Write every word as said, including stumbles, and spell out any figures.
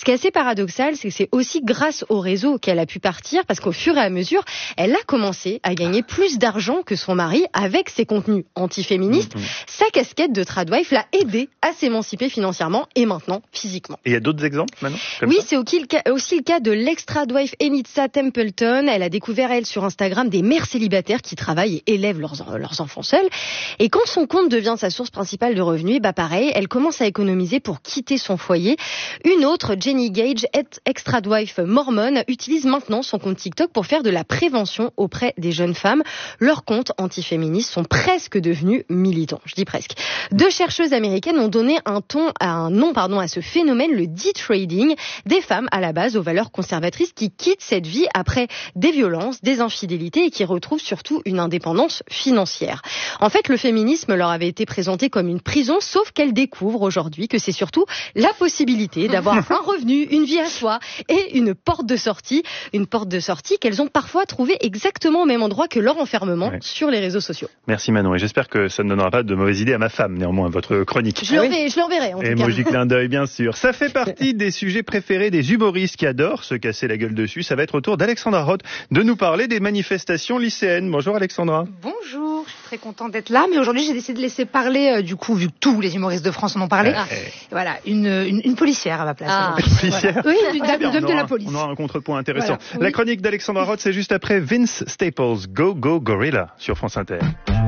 qui est assez paradoxal, c'est que c'est aussi grâce au réseau qu'elle a pu partir, parce qu'au fur et à mesure, elle a commencé à gagner plus d'argent que son mari avec ses contenus antiféministes. Mmh. Sa casquette de tradwife l'a aidé à s'émanciper financièrement et maintenant physiquement. Et il y a d'autres exemples maintenant ? Oui, ça c'est aussi le cas de l'ex-tradwife Enitza Templeton. Elle a découvert, elle, sur Instagram, des mères célibataires qui travaillent et élèvent leurs, leurs enfants seuls. Et quand son compte devient sa source principale de revenus, bah pareil, elle commence à économiser pour quitter son foyer. Une autre, Jenny Gage, ex-tradwife mormone, utilise maintenant son compte TikTok pour faire de la prévention auprès des jeunes femmes. Leurs comptes antiféministes sont presque devenus militants. Je dis presque. Deux chercheuses américaines ont donné un, ton, un nom pardon, à ce phénomène, le de-trading, des femmes à la base aux valeurs conservatrices qui quittent cette vie après des violences, des infidélités et qui retrouvent surtout une indépendance financière. En fait, le féminisme leur avait été présenté comme une prison, sauf qu'elles découvrent aujourd'hui que c'est surtout la possibilité d'avoir un revenu, une vie à soi et une porte de sortie, une porte de sortie qu'elles ont parfois trouvée exactement au même endroit que leur enfermement ouais. sur les réseaux sociaux. Merci Manon, et j'espère que ça ne donnera pas de mauvaises idées à ma femme, néanmoins, votre chronique. Je l'enverrai, je l'enverrai en tout cas. Émoji clin d'œil, bien sûr. Ça fait partie des sujets préférés des humoristes qui adorent se casser la gueule dessus. Ça va être au tour d'Alexandra Roth de nous parler des manifestations lycéennes. Bonjour Alexandra. Bonjour, je suis très contente d'être là, mais aujourd'hui j'ai décidé de laisser parler, euh, du coup, vu que tous les humoristes de France en ont parlé, ah. voilà, une, une, une policière à ma place. Ah. Une policière Oui, une dame, dame de la police. On aura un contrepoint intéressant. Voilà, oui. La chronique d'Alexandra Roth, c'est juste après Vince Staples, Go Go Gorilla, sur France Inter.